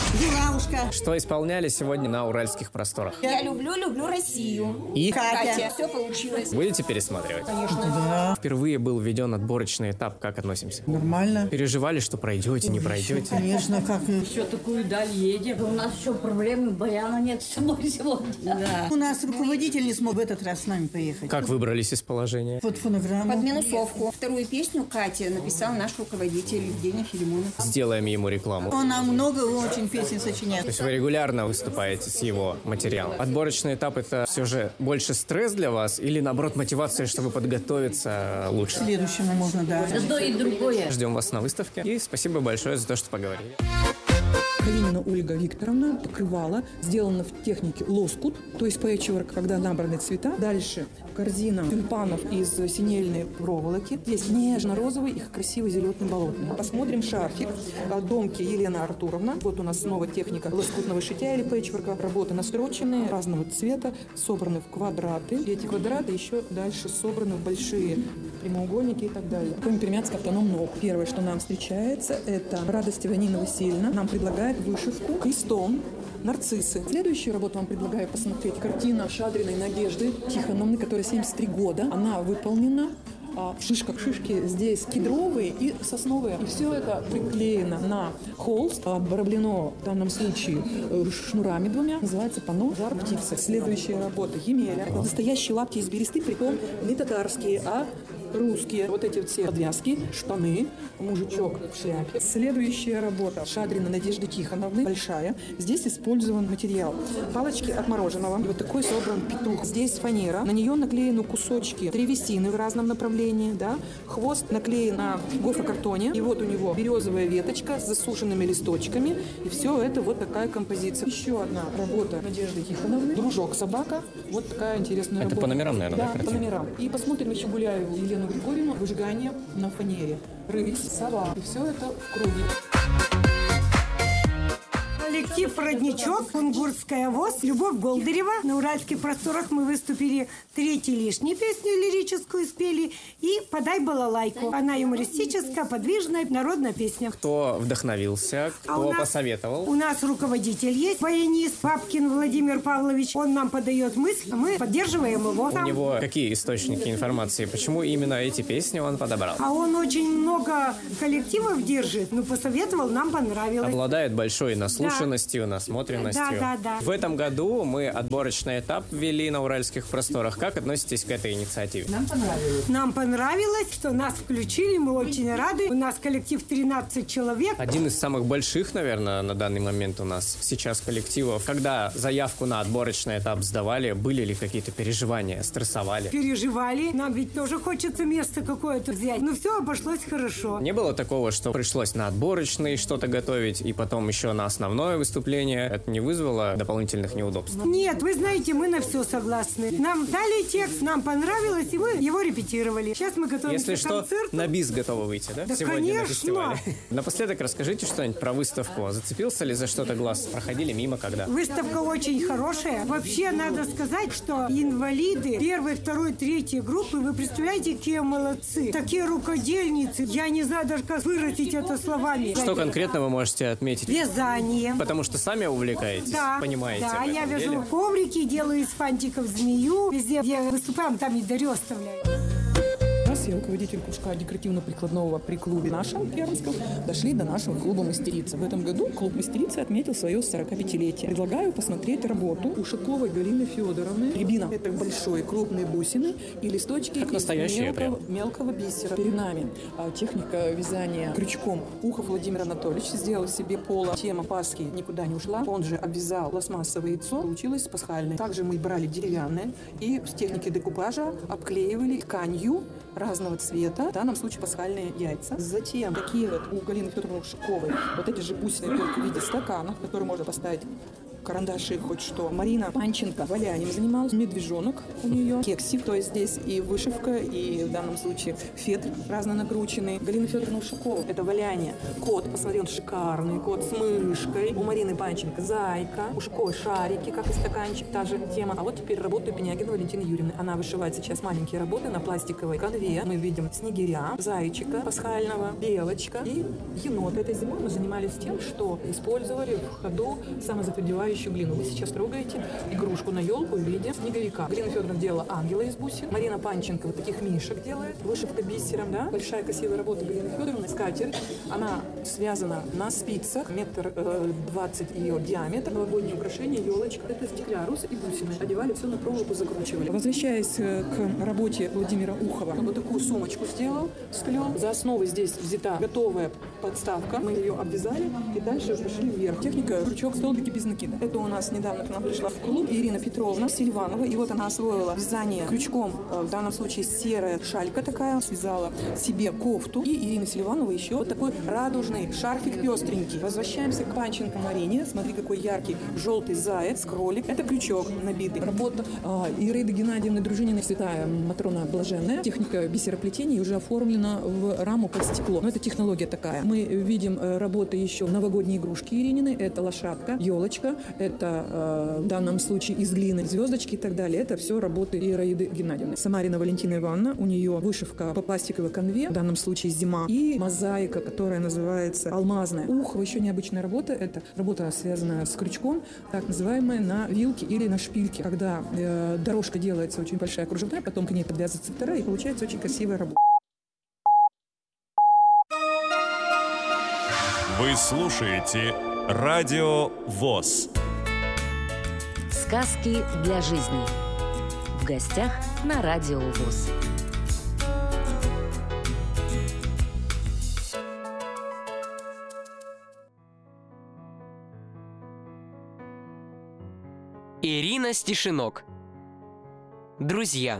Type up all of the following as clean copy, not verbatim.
Юраушка. Что исполняли сегодня на уральских просторах? Я люблю Россию. И? Катя. Все получилось. Будете пересматривать? Конечно. Да. Впервые был введен отборочный этап. Как относимся? Нормально. Переживали, что пройдете, не пройдете? Конечно, как... Еще такую даль едем. У нас еще проблемы, баяна нет с собой сегодня. Да. У нас руководитель не смог в этот раз с нами поехать. Как выбрались из положения? Вот фонограмму. Под минусовку. Вторую песню Катя написал наш руководитель Евгений Филимонов. Сделаем ему рекламу. Он нам много очень песен сочиняет. То есть вы регулярно выступаете с его материалом. Отборочный этап — это все же больше стресс для вас или, наоборот, мотивация, чтобы подготовиться лучше? Следующему можно, да. То и другое. Ждем вас на выставке. И спасибо большое за то, что поговорили. Калинина Ольга Викторовна, покрывало, сделано в технике лоскут, то есть пэтчворк, когда набраны цвета. Дальше корзина тюльпанов из синельной проволоки. Здесь нежно-розовый и красивый зеленый болотный. Посмотрим шарфик от Домки Елена Артуровна. Вот у нас снова техника лоскутного шитья или пэтчворка. Работы настроченные, разного цвета, собраны в квадраты. И эти квадраты еще дальше собраны в большие прямоугольники и так далее. Конь Пермяцк автономный. Первое, что нам встречается, это Радость Иванина Васильевна. Нам предлагает вышивку крестом нарциссы. Следующую работу вам предлагаю посмотреть. Картина Шадриной Надежды Тихоновны, которая 73 года. Она выполнена в шишках. Шишки здесь кедровые и сосновые. И все это приклеено на холст, обработано в данном случае шнурами двумя. Называется панно «Жар птицы». Следующая работа Емеля. Настоящие лапти из бересты, притом не татарские, а русские. Вот эти вот все подвязки, штаны, мужичок в шляпе. Следующая работа Шадрина Надежды Тихоновны, большая. Здесь использован материал. Палочки от мороженого. И вот такой собран петух. Здесь фанера. На нее наклеены кусочки древесины в разном направлении. Да? Хвост наклеен на гофрокартоне. И вот у него березовая веточка с засушенными листочками. И все это вот такая композиция. Еще одна работа Надежды Тихоновны. Дружок собака. Вот такая интересная работа. Это по номерам, наверное, да? Да, по номерам. И посмотрим еще Гуляеву Елену Григорьевну, выжигание на фанере. Рысь, сова. И все это в круге. Коллектив «Родничок», «Кунгурская ВОЗ», Любовь Голдырева. На уральских просторах мы выступили третью лишнюю песню лирическую спели и «Подай балалайку». Она юмористическая, подвижная, народная песня. Кто вдохновился, кто посоветовал? У нас руководитель есть, баянист Папкин Владимир Павлович. Он нам подает мысль, а мы поддерживаем его. У него какие источники информации? Почему именно эти песни он подобрал? А он очень много коллективов держит, посоветовал, нам понравилось. Обладает большой наслушанностью, насмотренностью. Да. В этом году мы отборочный этап ввели на уральских просторах. Как относитесь к этой инициативе? Нам понравилось, что нас включили, мы очень рады. У нас коллектив 13 человек. Один из самых больших, наверное, на данный момент у нас сейчас коллективов. Когда заявку на отборочный этап сдавали, были ли какие-то переживания, стрессовали? Переживали. Нам ведь тоже хочется место какое-то взять. Но все обошлось хорошо. Не было такого, что пришлось на отборочный что-то готовить и потом еще на основное выступление? Это не вызвало дополнительных неудобств? Нет, вы знаете, мы на все согласны. Нам дали текст, нам понравилось, и мы его репетировали. Сейчас мы готовимся Если к концерту. что, на бис готовы выйти, да? Да, Сегодня конечно. на фестивале. Напоследок расскажите что-нибудь про выставку. Зацепился ли за что-то глаз? Проходили мимо когда? Выставка очень хорошая. Вообще, надо сказать, что инвалиды первой, второй, третьей группы, вы представляете, какие молодцы. Такие рукодельницы. Я не знаю даже, как выразить это словами. Что конкретно вы можете отметить? Вязание. Потому что сами увлекаетесь, Да, понимаете да, в этом я вяжу деле? коврики, делаю из фантиков змею. Везде, где выступаем, там и дарю оставляю. Я руководитель кружка декоративно-прикладного при клубе нашем пермском. Дошли до нашего клуба «Мастерица». В этом году клуб «Мастерица» отметил свое 45-летие. Предлагаю посмотреть работу Ушаковой Галины Федоровны. Рябина – это большие крупные бусины и листочки как из настоящие мелкого бисера. Перед нами техника вязания крючком. Ухов Владимир Анатольевич сделал себе поло. Тема Пасхи никуда не ушла. Он же обвязал пластмассовое яйцо. Получилось пасхальное. Также мы брали деревянное и с техники декупажа обклеивали тканью разного цвета, в данном случае пасхальные яйца. Затем такие вот у Галины Федоровны Ушаковой вот эти же бусины только в виде стаканов, которые можно поставить карандаши, хоть что. Марина Панченко валянием занималась. Медвежонок у нее, кексик, то есть здесь и вышивка, и в данном случае фетр разно накрученный. Галина Федоровна Ушакова, это валяние. Кот, посмотри, он шикарный, кот с мышкой. У Марины Панченко зайка, у Ушаковой шарики, как и стаканчик, та же тема. А вот теперь работаю Пенягина Валентины Юрьевны. Она вышивает сейчас маленькие работы на пластиковой конве. Мы видим снегиря, зайчика пасхального, белочка и енота. Этой зимой мы занимались тем, что использовали в ходу самозапрягивающую глину. Вы сейчас трогаете игрушку на елку в виде снеговика. Галина Федоровна делала ангела из бусин. Марина Панченко вот таких мишек делает. Вышивка бисером, да? Большая красивая работа Галины Федоровны. Скатерть. Она связана на спицах. 1,20 м ее диаметр. Новогоднее украшение, елочка. Это стеклярус и бусины. Одевали все на проволоку, закручивали. Возвращаясь к работе Владимира Ухова, он вот такую сумочку сделал, сплел. За основу здесь взята готовая подставка. Мы ее обвязали и дальше пошли вверх. Техника крючок, столбики без накида. Это у нас недавно к нам пришла в клуб Ирина Петровна Сильванова. И вот она освоила вязание крючком, в данном случае серая шалька такая. Связала себе кофту. И Ирина Сильванова еще вот такой радужный шарфик пестренький. Возвращаемся к Панченко Марине. Смотри, какой яркий желтый заяц, кролик. Это крючок набитый. Работа Ираиды Геннадьевны Дружининой, святая Матрона Блаженная. Техника бисероплетения уже оформлена в раму под стекло. Но это технология такая. Мы видим работы еще новогодние игрушки Иринины. Это лошадка, елочка. Это в данном случае из глины звездочки и так далее. Это все работы Ираиды Геннадьевны. Самарина Валентина Ивановна. У нее вышивка по пластиковой конве. В данном случае зима. И мозаика, которая называется алмазная. Ухова еще необычная работа. Это работа, связанная с крючком, так называемая на вилке или на шпильке. Когда дорожка делается очень большая кружевная, потом к ней подвязывается вторая, и получается очень красивая работа. Вы слушаете Радио ВОС. Сказки для жизни. В гостях на Радио ВОС. Ирина Стешинок. Друзья.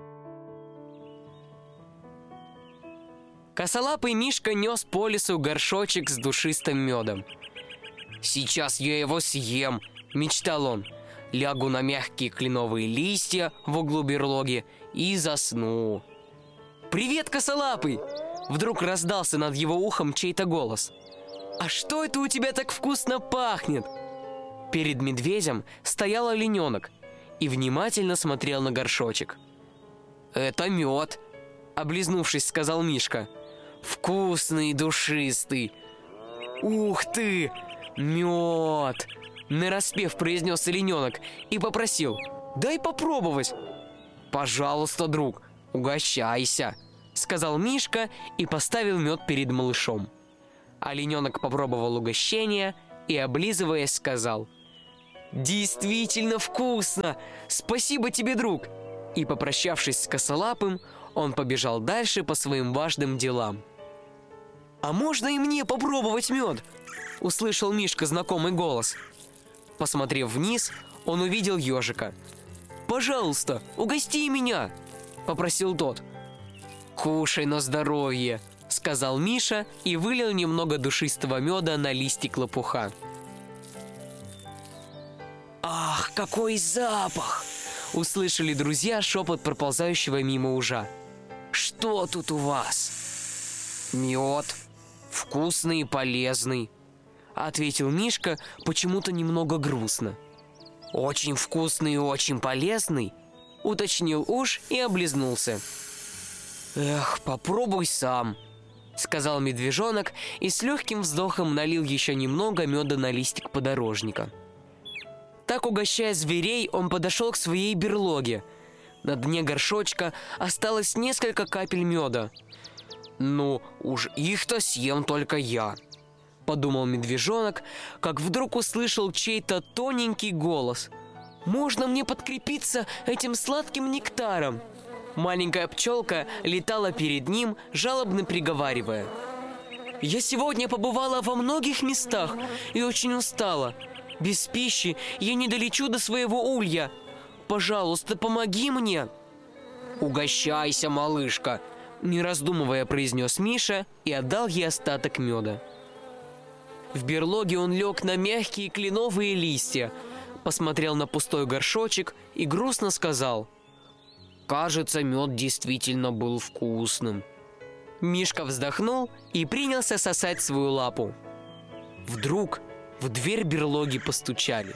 Косолапый Мишка нес по лесу горшочек с душистым медом. «Сейчас я его съем», — мечтал он. «Лягу на мягкие кленовые листья в углу берлоги и засну». «Привет, Косолапый!» Вдруг раздался над его ухом чей-то голос. «А что это у тебя так вкусно пахнет?» Перед медведем стоял олененок и внимательно смотрел на горшочек. «Это мед», — облизнувшись, сказал Мишка. «Вкусный, душистый». «Ух ты, мед!» — нараспев произнес олененок и попросил: «Дай попробовать». «Пожалуйста, друг, угощайся», — сказал Мишка и поставил мед перед малышом. Олененок попробовал угощение и, облизываясь, сказал: «Действительно вкусно! Спасибо тебе, друг!» И, попрощавшись с Косолапым, он побежал дальше по своим важным делам. «А можно и мне попробовать мед?» — услышал Мишка знакомый голос. Посмотрев вниз, он увидел ежика. «Пожалуйста, угости меня!» — попросил тот. «Кушай на здоровье!» — сказал Миша и вылил немного душистого меда на листик лопуха. «Ах, какой запах!» — услышали друзья шепот проползающего мимо ужа. «Что тут у вас?» «Мед. Вкусный и полезный», — ответил Мишка почему-то немного грустно. «Очень вкусный и очень полезный», — уточнил уж и облизнулся. «Эх, попробуй сам», — сказал медвежонок и с легким вздохом налил еще немного меда на листик подорожника. Так, угощая зверей, он подошел к своей берлоге. На дне горшочка осталось несколько капель меда. «Ну, уж их-то съем только я», — подумал медвежонок, как вдруг услышал чей-то тоненький голос. «Можно мне подкрепиться этим сладким нектаром?» Маленькая пчелка летала перед ним, жалобно приговаривая: «Я сегодня побывала во многих местах и очень устала. Без пищи я не долечу до своего улья. Пожалуйста, помоги мне!» «Угощайся, малышка!» — не раздумывая произнес Миша и отдал ей остаток меда. В берлоге он лег на мягкие кленовые листья, посмотрел на пустой горшочек и грустно сказал: «Кажется, мед действительно был вкусным». Мишка вздохнул и принялся сосать свою лапу. Вдруг в дверь берлоги постучали.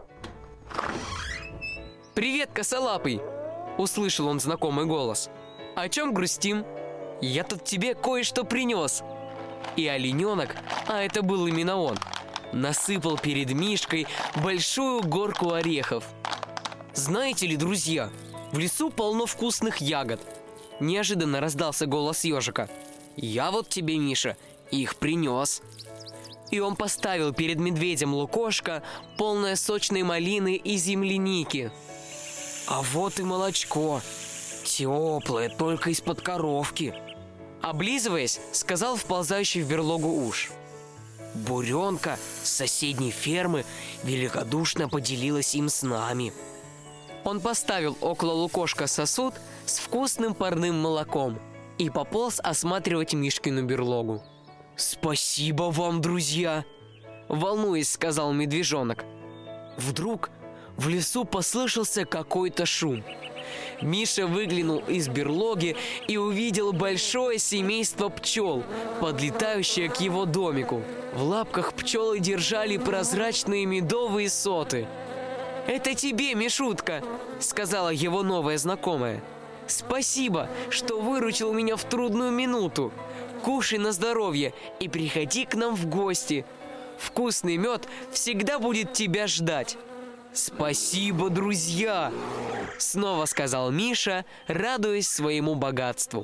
«Привет, косолапый!» – услышал он знакомый голос. «О чем грустим? Я тут тебе кое-что принес». И олененок, а это был именно он, насыпал перед Мишкой большую горку орехов. «Знаете ли, друзья, в лесу полно вкусных ягод». Неожиданно раздался голос ежика. «Я вот тебе, Миша, их принес». И он поставил перед медведем лукошко, полное сочной малины и земляники. «А вот и молочко, теплое, только из-под коровки», облизываясь, сказал вползающий в берлогу уж. «Буренка с соседней фермы великодушно поделилась им с нами». Он поставил около лукошка сосуд с вкусным парным молоком и пополз осматривать Мишкину берлогу. «Спасибо вам, друзья!» – волнуясь, сказал медвежонок. Вдруг в лесу послышался какой-то шум. Миша выглянул из берлоги и увидел большое семейство пчел, подлетающее к его домику. В лапках пчелы держали прозрачные медовые соты. «Это тебе, Мишутка!» – сказала его новая знакомая. «Спасибо, что выручил меня в трудную минуту. Кушай на здоровье и приходи к нам в гости. Вкусный мед всегда будет тебя ждать». «Спасибо, друзья!» – снова сказал Миша, радуясь своему богатству.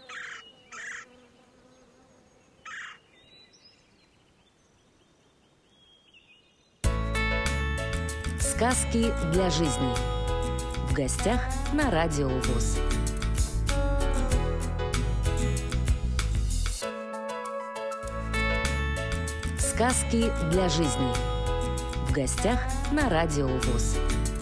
Сказки для жизни. В гостях на Радио ВОС. Сказки для жизни. В гостях на Радио ВОС.